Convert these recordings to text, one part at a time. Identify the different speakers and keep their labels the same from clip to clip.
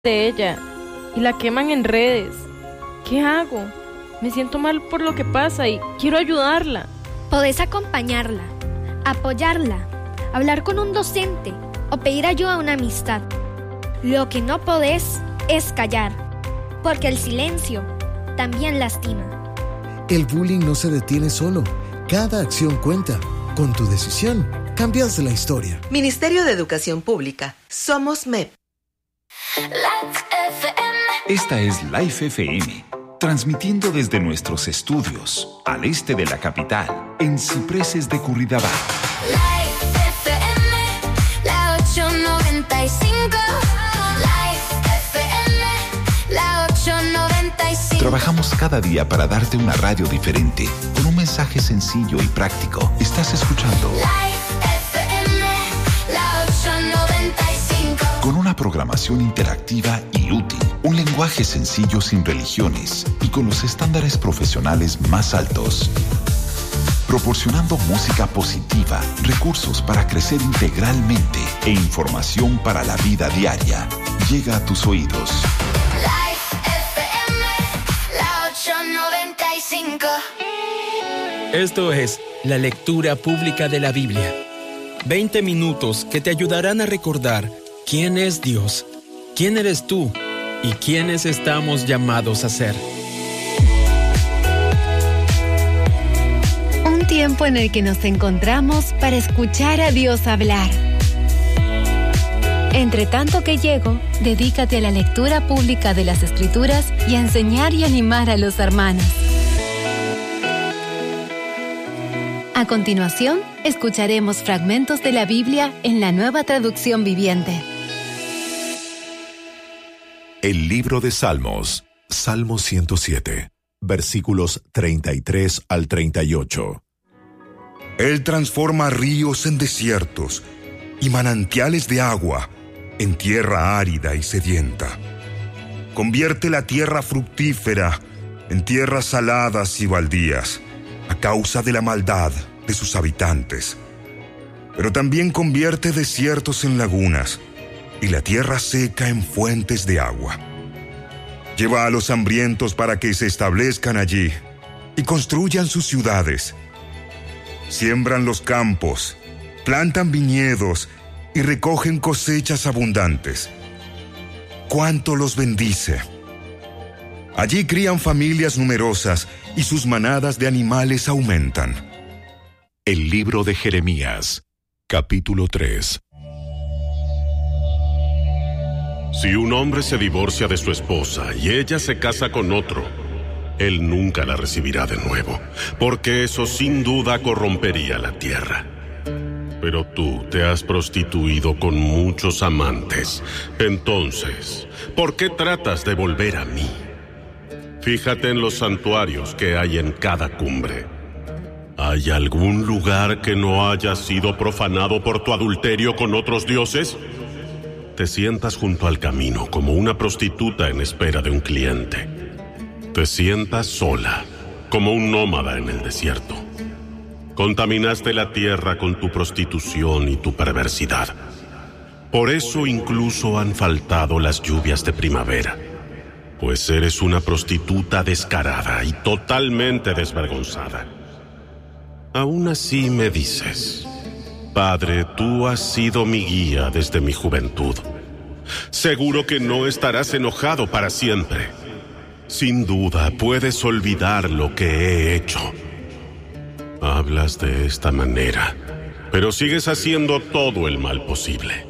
Speaker 1: de ella y la queman en redes. ¿Qué hago? Me siento mal por lo que pasa y quiero ayudarla.
Speaker 2: Podés acompañarla, apoyarla, hablar con un docente o pedir ayuda a una amistad. Lo que no podés es callar, porque el silencio también lastima.
Speaker 3: El bullying no se detiene solo. Cada acción cuenta. Con tu decisión, cambias la historia.
Speaker 4: Ministerio de Educación Pública. Somos MEP.
Speaker 5: Esta es Life FM, transmitiendo desde nuestros estudios al este de la capital, en Cipreses de Curridabat.
Speaker 6: Life FM, la 895. Life FM, la 895.
Speaker 5: Trabajamos cada día para darte una radio diferente, con un mensaje sencillo y práctico. Estás escuchando
Speaker 6: Life FM, la 895.
Speaker 5: con una programación interactiva y útil, un lenguaje sencillo sin religiones y con los estándares profesionales más altos. Proporcionando música positiva, recursos para crecer integralmente e información para la vida diaria. Llega a tus oídos.
Speaker 6: Life FM, la 895.
Speaker 7: Esto es la lectura pública de la Biblia. 20 minutos que te ayudarán a recordar quién es Dios, quién eres tú y quiénes estamos llamados a ser.
Speaker 8: Un tiempo en el que nos encontramos para escuchar a Dios hablar. Entre tanto que llego, dedícate a la lectura pública de las Escrituras y a enseñar y animar a los hermanos. A continuación, escucharemos fragmentos de la Biblia en la Nueva Traducción Viviente.
Speaker 9: El libro de Salmos, Salmo 107, versículos 33 al 38.
Speaker 10: Él transforma ríos en desiertos y manantiales de agua en tierra árida y sedienta. Convierte la tierra fructífera en tierras saladas y baldías a causa de la maldad de sus habitantes. Pero también convierte desiertos en lagunas y la tierra seca en fuentes de agua. Lleva a los hambrientos para que se establezcan allí y construyan sus ciudades. Siembran los campos, plantan viñedos y recogen cosechas abundantes. ¡Cuánto los bendice! Allí crían familias numerosas y sus manadas de animales aumentan.
Speaker 9: El libro de Jeremías, capítulo 3.
Speaker 11: Si un hombre se divorcia de su esposa y ella se casa con otro, él nunca la recibirá de nuevo, porque eso sin duda corrompería la tierra. Pero tú te has prostituido con muchos amantes. Entonces, ¿por qué tratas de volver a mí? Fíjate en los santuarios que hay en cada cumbre. ¿Hay algún lugar que no haya sido profanado por tu adulterio con otros dioses? Te sientas junto al camino como una prostituta en espera de un cliente. Te sientas sola, como un nómada en el desierto. Contaminaste la tierra con tu prostitución y tu perversidad. Por eso incluso han faltado las lluvias de primavera, pues eres una prostituta descarada y totalmente desvergonzada. Aún así me dices: Padre, tú has sido mi guía desde mi juventud. Seguro que no estarás enojado para siempre. Sin duda puedes olvidar lo que he hecho. Hablas de esta manera, pero sigues haciendo todo el mal posible.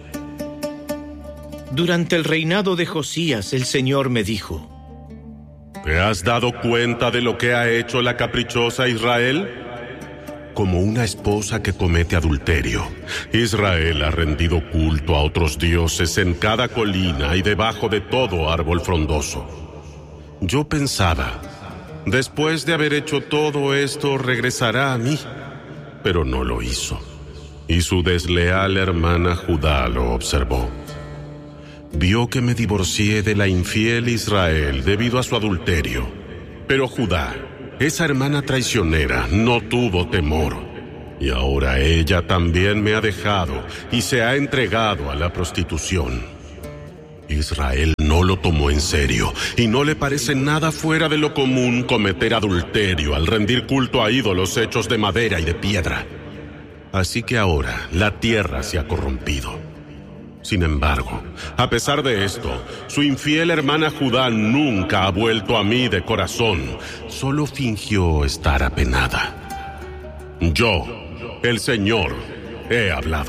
Speaker 12: Durante el reinado de Josías, el Señor me dijo:
Speaker 11: ¿Te has dado cuenta de lo que ha hecho la caprichosa Israel? Como una esposa que comete adulterio, Israel ha rendido culto a otros dioses en cada colina y debajo de todo árbol frondoso. Yo pensaba, después de haber hecho todo esto, regresará a mí, pero no lo hizo. Y su desleal hermana Judá lo observó. Vio que me divorcié de la infiel Israel debido a su adulterio. Pero Judá, esa hermana traicionera, no tuvo temor. Y ahora ella también me ha dejado y se ha entregado a la prostitución. Israel no lo tomó en serio y no le parece nada fuera de lo común cometer adulterio al rendir culto a ídolos hechos de madera y de piedra. Así que ahora la tierra se ha corrompido. Sin embargo, a pesar de esto, su infiel hermana Judá nunca ha vuelto a mí de corazón, solo fingió estar apenada. Yo, el Señor, he hablado.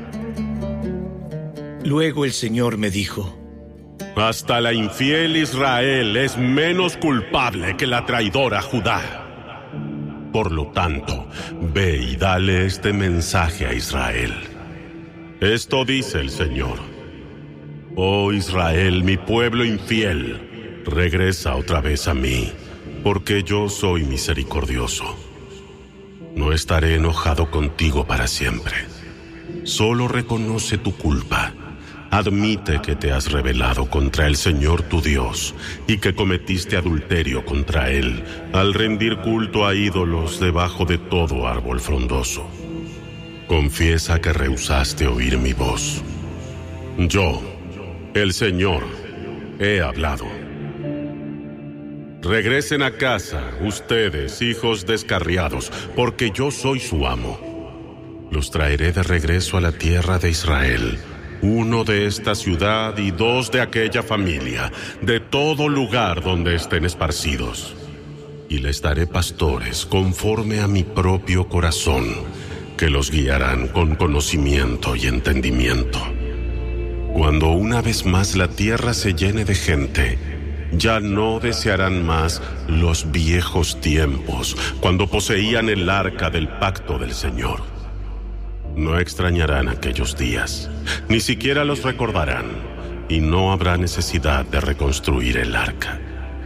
Speaker 12: Luego el Señor me dijo:
Speaker 11: hasta la infiel Israel es menos culpable que la traidora Judá. Por lo tanto, ve y dale este mensaje a Israel. Esto dice el Señor: oh Israel, mi pueblo infiel, regresa otra vez a mí, porque yo soy misericordioso. No estaré enojado contigo para siempre. Solo reconoce tu culpa. Admite que te has rebelado contra el Señor tu Dios y que cometiste adulterio contra Él al rendir culto a ídolos debajo de todo árbol frondoso. Confiesa que rehusaste oír mi voz. Yo, el Señor, he hablado. Regresen a casa, ustedes, hijos descarriados, porque yo soy su amo. Los traeré de regreso a la tierra de Israel, 1 de esta ciudad y 2 de aquella familia, de todo lugar donde estén esparcidos. Y les daré pastores conforme a mi propio corazón, que los guiarán con conocimiento y entendimiento. Cuando una vez más la tierra se llene de gente, ya no desearán más los viejos tiempos, cuando poseían el arca del pacto del Señor. No extrañarán aquellos días, ni siquiera los recordarán, y no habrá necesidad de reconstruir el arca.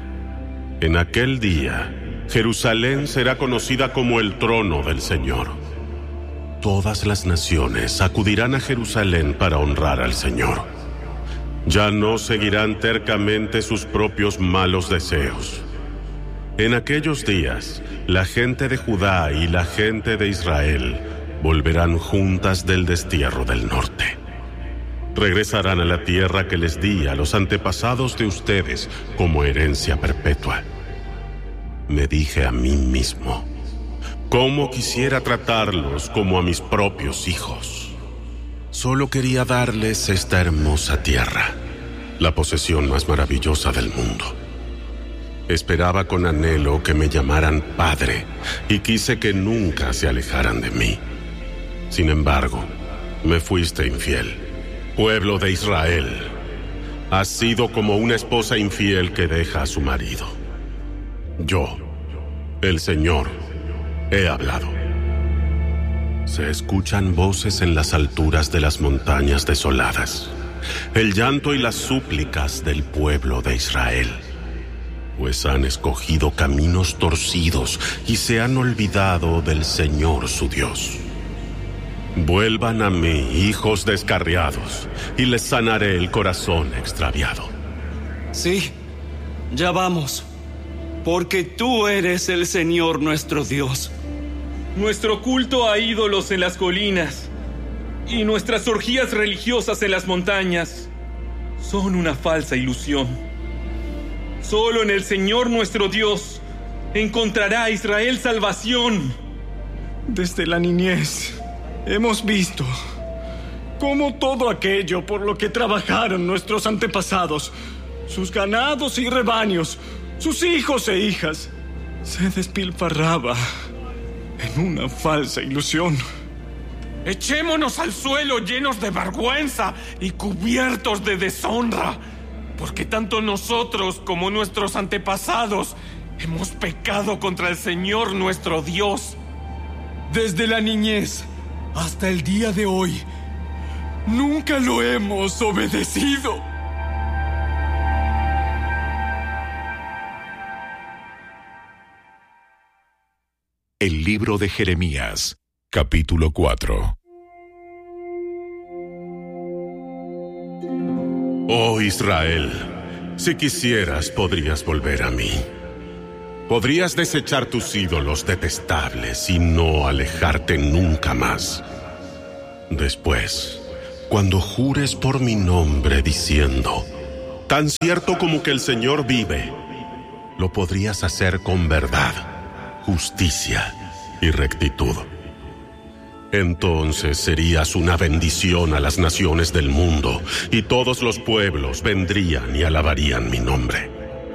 Speaker 11: En aquel día, Jerusalén será conocida como el trono del Señor. Todas las naciones acudirán a Jerusalén para honrar al Señor. Ya no seguirán tercamente sus propios malos deseos. En aquellos días, la gente de Judá y la gente de Israel volverán juntas del destierro del norte. Regresarán a la tierra que les di a los antepasados de ustedes como herencia perpetua. Me dije a mí mismo: cómo quisiera tratarlos como a mis propios hijos. Solo quería darles esta hermosa tierra, la posesión más maravillosa del mundo. Esperaba con anhelo que me llamaran padre y quise que nunca se alejaran de mí. Sin embargo, me fuiste infiel, pueblo de Israel. Has sido como una esposa infiel que deja a su marido. Yo, el Señor, he hablado. Se escuchan voces en las alturas de las montañas desoladas, el llanto y las súplicas del pueblo de Israel, pues han escogido caminos torcidos y se han olvidado del Señor su Dios. Vuelvan a mí, hijos descarriados, y les sanaré el corazón extraviado.
Speaker 13: Sí, ya vamos, porque tú eres el Señor nuestro Dios.
Speaker 14: Nuestro culto a ídolos en las colinas y nuestras orgías religiosas en las montañas son una falsa ilusión. Solo en el Señor nuestro Dios encontrará Israel salvación.
Speaker 13: Desde la niñez hemos visto cómo todo aquello por lo que trabajaron nuestros antepasados, sus ganados y rebaños, sus hijos e hijas, se despilfarraba en una falsa ilusión.
Speaker 15: Echémonos al suelo llenos de vergüenza y cubiertos de deshonra, porque tanto nosotros como nuestros antepasados hemos pecado contra el Señor nuestro Dios.
Speaker 16: Desde la niñez hasta el día de hoy, nunca lo hemos obedecido.
Speaker 9: El libro de Jeremías, capítulo 4.
Speaker 11: Oh Israel, si quisieras podrías volver a mí. Podrías desechar tus ídolos detestables y no alejarte nunca más. Después, cuando jures por mi nombre diciendo: Tan cierto como que el Señor vive, lo podrías hacer con verdad, justicia y rectitud. Entonces serías una bendición a las naciones del mundo, y todos los pueblos vendrían y alabarían mi nombre.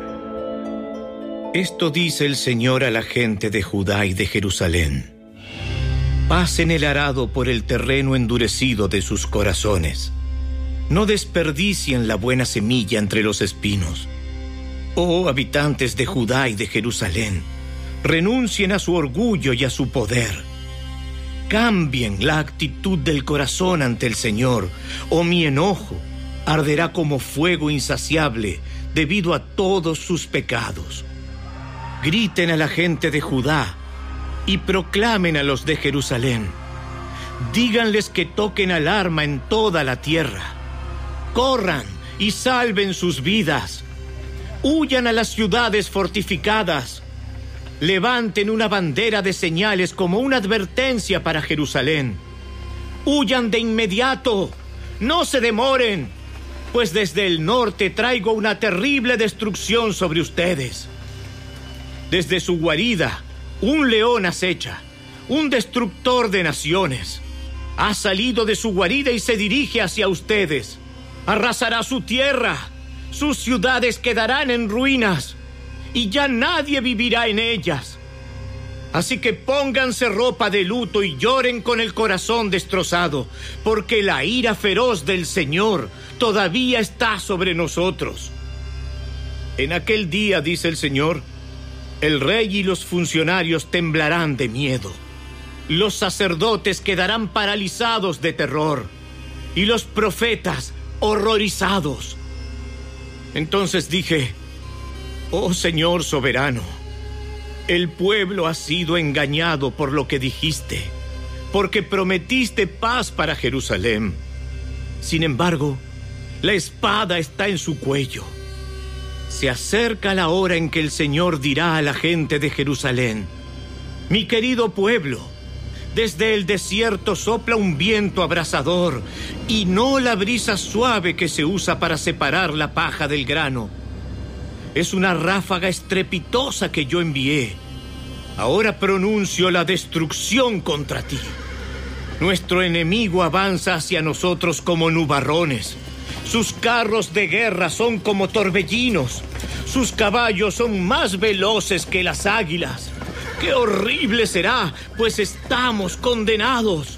Speaker 12: Esto dice el Señor a la gente de Judá y de Jerusalén. Pasen el arado por el terreno endurecido de sus corazones. No desperdicien la buena semilla entre los espinos. Oh, habitantes de Judá y de Jerusalén, renuncien a su orgullo y a su poder. Cambien la actitud del corazón ante el Señor, o mi enojo arderá como fuego insaciable debido a todos sus pecados. Griten a la gente de Judá y proclamen a los de Jerusalén. Díganles que toquen alarma en toda la tierra. Corran y salven sus vidas. Huyan a las ciudades fortificadas. Levanten una bandera de señales como una advertencia para Jerusalén. Huyan de inmediato. No se demoren, pues desde el norte traigo una terrible destrucción sobre ustedes. Desde su guarida, un león acecha, un destructor de naciones. Ha salido de su guarida y se dirige hacia ustedes. Arrasará su tierra, sus ciudades quedarán en ruinas, y ya nadie vivirá en ellas. Así que pónganse ropa de luto y lloren con el corazón destrozado, porque la ira feroz del Señor todavía está sobre nosotros. En aquel día, dice el Señor, el rey y los funcionarios temblarán de miedo. Los sacerdotes quedarán paralizados de terror, y los profetas horrorizados. Entonces dije: oh Señor soberano, el pueblo ha sido engañado por lo que dijiste, porque prometiste paz para Jerusalén. Sin embargo, la espada está en su cuello. Se acerca la hora en que el Señor dirá a la gente de Jerusalén: mi querido pueblo, desde el desierto sopla un viento abrasador, y no la brisa suave que se usa para separar la paja del grano. Es una ráfaga estrepitosa que yo envié. Ahora pronuncio la destrucción contra ti. Nuestro enemigo avanza hacia nosotros como nubarrones. Sus carros de guerra son como torbellinos. Sus caballos son más veloces que las águilas. ¡Qué horrible será, pues estamos condenados!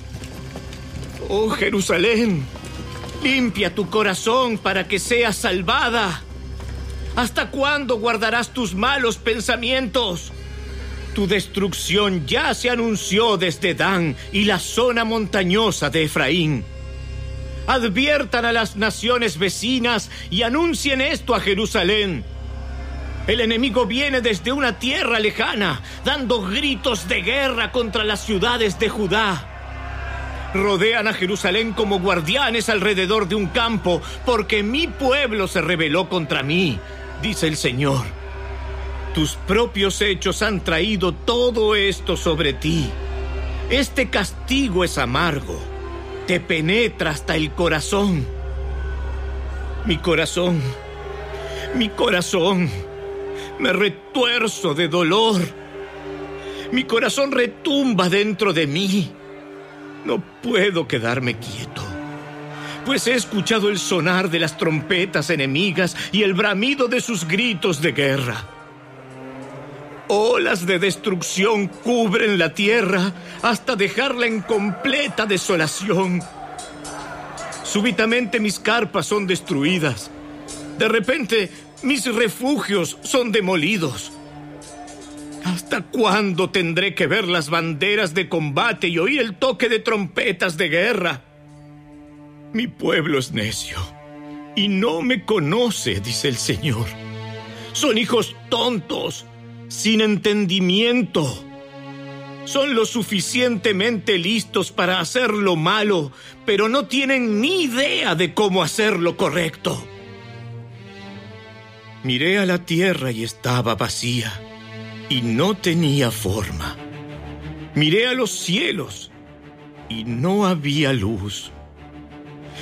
Speaker 12: Oh Jerusalén, limpia tu corazón para que seas salvada. ¿Hasta cuándo guardarás tus malos pensamientos? Tu destrucción ya se anunció desde Dan y la zona montañosa de Efraín. Adviertan a las naciones vecinas y anuncien esto a Jerusalén. El enemigo viene desde una tierra lejana, dando gritos de guerra contra las ciudades de Judá. Rodean a Jerusalén como guardianes alrededor de un campo, porque mi pueblo se rebeló contra mí, dice el Señor. Tus propios hechos han traído todo esto sobre ti. Este castigo es amargo, te penetra hasta el corazón. Mi corazón, me retuerzo de dolor. Mi corazón retumba dentro de mí. No puedo quedarme quieto, pues he escuchado el sonar de las trompetas enemigas y el bramido de sus gritos de guerra. Olas de destrucción cubren la tierra hasta dejarla en completa desolación. Súbitamente mis carpas son destruidas. De repente mis refugios son demolidos. ¿Hasta cuándo tendré que ver las banderas de combate y oír el toque de trompetas de guerra? Mi pueblo es necio y no me conoce, dice el Señor. Son hijos tontos, sin entendimiento. Son lo suficientemente listos para hacer lo malo, pero no tienen ni idea de cómo hacer lo correcto. Miré a la tierra y estaba vacía, y no tenía forma. Miré a los cielos, y no había luz.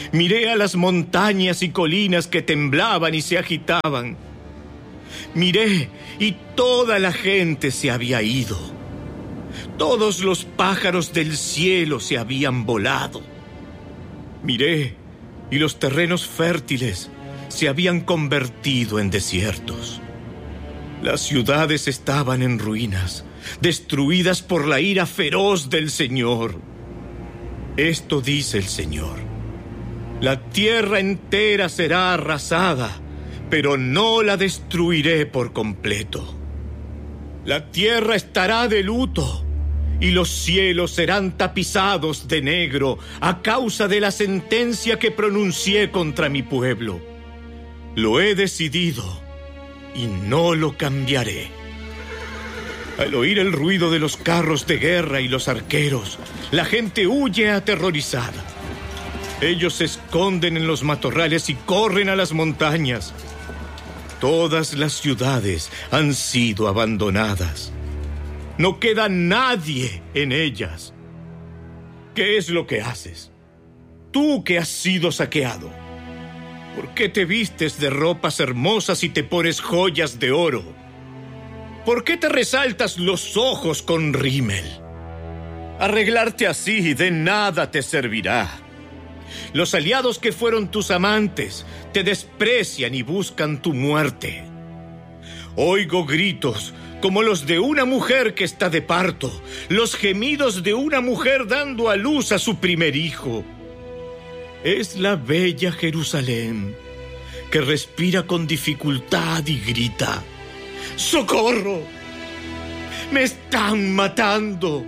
Speaker 12: Miré a las montañas y colinas que temblaban y se agitaban. Miré y toda la gente se había ido. Todos los pájaros del cielo se habían volado. Miré y los terrenos fértiles se habían convertido en desiertos. Las ciudades estaban en ruinas, destruidas por la ira feroz del Señor. Esto dice el Señor: la tierra entera será arrasada, pero no la destruiré por completo. La tierra estará de luto y los cielos serán tapizados de negro a causa de la sentencia que pronuncié contra mi pueblo. Lo he decidido y no lo cambiaré. Al oír el ruido de los carros de guerra y los arqueros, la gente huye aterrorizada. Ellos se esconden en los matorrales y corren a las montañas. Todas las ciudades han sido abandonadas. No queda nadie en ellas. ¿Qué es lo que haces? Tú que has sido saqueado. ¿Por qué te vistes de ropas hermosas y te pones joyas de oro? ¿Por qué te resaltas los ojos con rímel? Arreglarte así de nada te servirá. Los aliados que fueron tus amantes te desprecian y buscan tu muerte. Oigo gritos como los de una mujer que está de parto, los gemidos de una mujer dando a luz a su primer hijo. Es la bella Jerusalén que respira con dificultad y grita: ¡socorro! ¡Me están matando!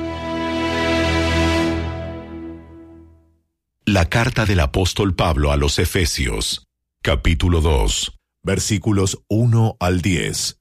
Speaker 9: La carta del apóstol Pablo a los Efesios, capítulo 2, versículos 1 al 10.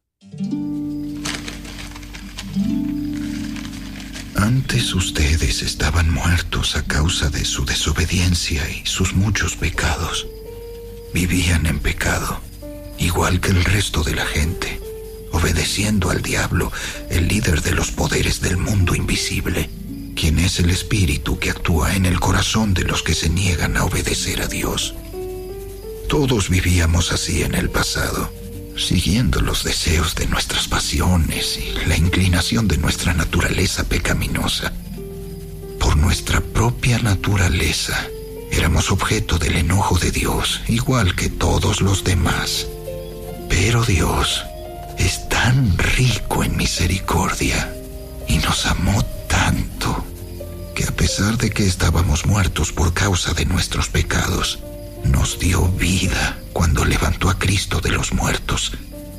Speaker 17: Antes ustedes estaban muertos a causa de su desobediencia y sus muchos pecados. Vivían en pecado, igual que el resto de la gente, obedeciendo al diablo, el líder de los poderes del mundo invisible, quien es el espíritu que actúa en el corazón de los que se niegan a obedecer a Dios. Todos vivíamos así en el pasado, siguiendo los deseos de nuestras pasiones y la inclinación de nuestra naturaleza pecaminosa. Por nuestra propia naturaleza, éramos objeto del enojo de Dios, igual que todos los demás. Pero Dios es tan rico en misericordia y nos amó tanto que, a pesar de que estábamos muertos por causa de nuestros pecados, nos dio vida cuando levantó a Cristo de los muertos.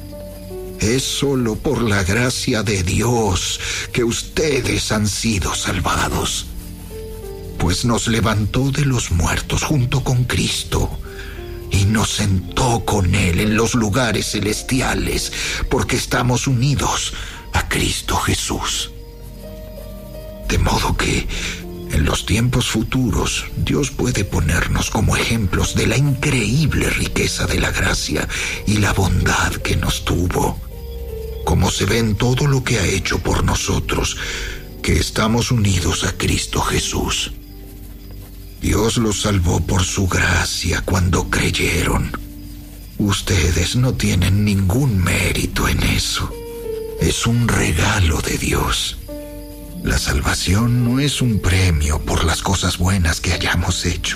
Speaker 17: Es solo por la gracia de Dios que ustedes han sido salvados, pues nos levantó de los muertos junto con Cristo y nos sentó con Él en los lugares celestiales, porque estamos unidos a Cristo Jesús. De modo que en los tiempos futuros, Dios puede ponernos como ejemplos de la increíble riqueza de la gracia y la bondad que nos tuvo, como se ve en todo lo que ha hecho por nosotros, que estamos unidos a Cristo Jesús. Dios los salvó por su gracia cuando creyeron. Ustedes no tienen ningún mérito en eso. Es un regalo de Dios. La salvación no es un premio por las cosas buenas que hayamos hecho.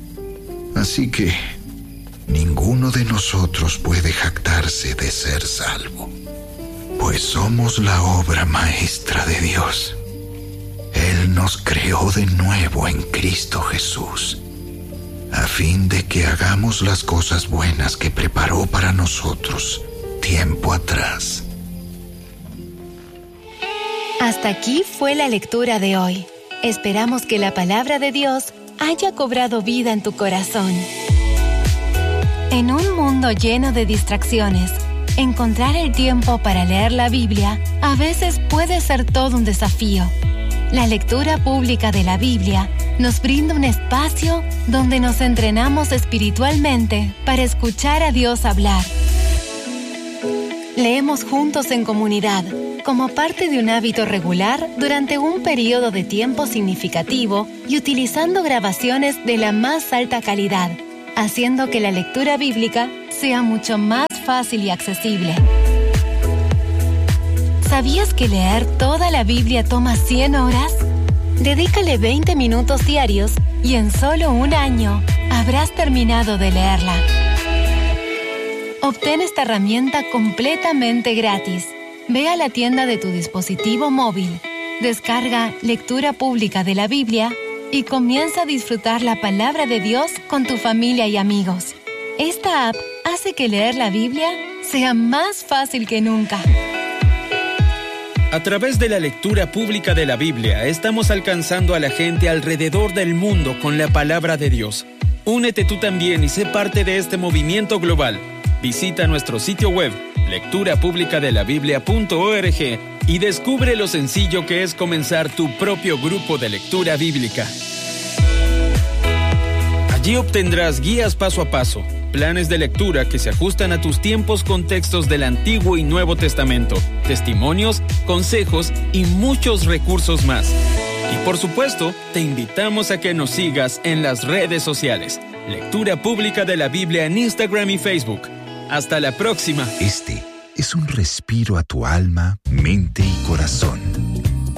Speaker 17: Así que ninguno de nosotros puede jactarse de ser salvo, pues somos la obra maestra de Dios. Él nos creó de nuevo en Cristo Jesús, a fin de que hagamos las cosas buenas que preparó para nosotros tiempo atrás.
Speaker 8: Hasta aquí fue la lectura de hoy. Esperamos que la palabra de Dios haya cobrado vida en tu corazón. En un mundo lleno de distracciones, encontrar el tiempo para leer la Biblia a veces puede ser todo un desafío. La lectura pública de la Biblia nos brinda un espacio donde nos entrenamos espiritualmente para escuchar a Dios hablar. Leemos juntos en comunidad, como parte de un hábito regular durante un periodo de tiempo significativo y utilizando grabaciones de la más alta calidad, haciendo que la lectura bíblica sea mucho más fácil y accesible. ¿Sabías que leer toda la Biblia toma 100 horas? Dedícale 20 minutos diarios y en solo un año habrás terminado de leerla. Obtén esta herramienta completamente gratis. Ve a la tienda de tu dispositivo móvil, descarga Lectura Pública de la Biblia y comienza a disfrutar la palabra de Dios con tu familia y amigos. Esta app hace que leer la Biblia sea más fácil que nunca.
Speaker 7: A través de la lectura pública de la Biblia, estamos alcanzando a la gente alrededor del mundo con la palabra de Dios. Únete tú también y sé parte de este movimiento global. Visita nuestro sitio web, lecturapublicadelabiblia.org, y descubre lo sencillo que es comenzar tu propio grupo de lectura bíblica. Allí obtendrás guías paso a paso, planes de lectura que se ajustan a tus tiempos con textos del Antiguo y Nuevo Testamento, testimonios, consejos y muchos recursos más. Y por supuesto, te invitamos a que nos sigas en las redes sociales. Lectura Pública de la Biblia en Instagram y Facebook. Hasta la próxima.
Speaker 5: Este es un respiro a tu alma, mente y corazón.